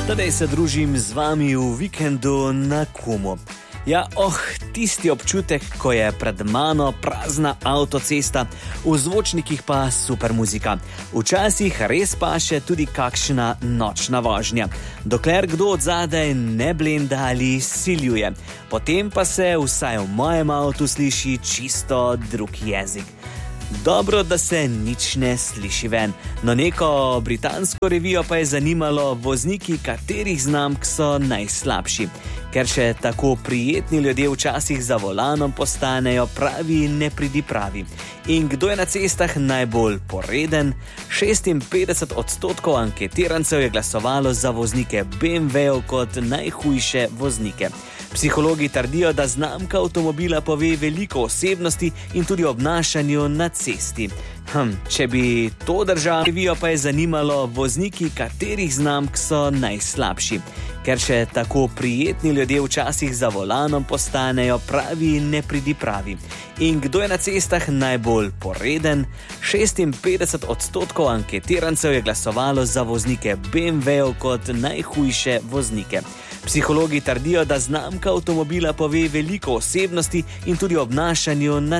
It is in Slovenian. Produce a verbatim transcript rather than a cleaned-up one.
Tadej se družim z vami v vikendu na Kumu. Ja, oh, tisti občutek, ko je pred mano prazna avtocesta, v zvočnikih pa super muzika. Včasih res paše tudi kakšna nočna vožnja, dokler kdo od zadaj ne blenda ali siljuje. Potem pa se vsaj v mojem avtu sliši čisto drug jezik. Dobro, da se nič ne sliši ven. No, neko britansko revijo pa je zanimalo vozniki, katerih znamk so najslabši. Ker še tako prijetni ljudje včasih za volanom postanejo pravi nepridipravi. In kdo je na cestah najbolj poreden? šestinpetdeset odstotkov anketirancev je glasovalo za voznike be em vejev kot najhujše voznike. Psihologi trdijo, da znamka avtomobila pove veliko o osebnosti in tudi obnašanju na cesti. Hm, če bi to držalo, revijo pa je zanimalo vozniki, katerih znamk so najslabši. Ker še tako prijetni ljudje včasih za volanom postanejo pravi nepridipravi. In kdo je na cestah najbolj poreden? šestinpetdeset odstotkov anketirancev je glasovalo za voznike be em vejev kot najhujše voznike. Psihologi trdijo, da znamka avtomobila pove veliko o osebnosti in tudi obnašanju na